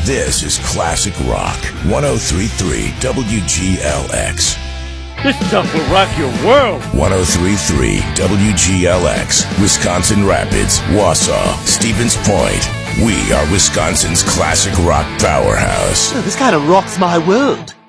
This is Classic Rock 103.3 WGLX. This stuff will rock your world. 103.3 WGLX, Wisconsin Rapids, Wausau, Stevens Point. We are Wisconsin's classic rock powerhouse. This kind of rocks my world.